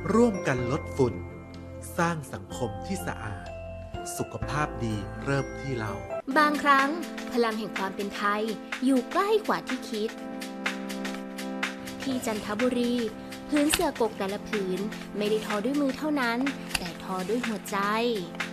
ร่วมกันลดฝุ่นสร้างสังคมที่สะอาดสุขภาพดีเริ่มที่เราบางครั้งพลังแห่งความเป็นไทยอยู่ใกล้กว่าที่คิดที่จันทบุรีพื้นเสื่อกกแต่ละผืนไม่ได้ทอด้วยมือเท่านั้นแต่ทอด้วยหัวใจ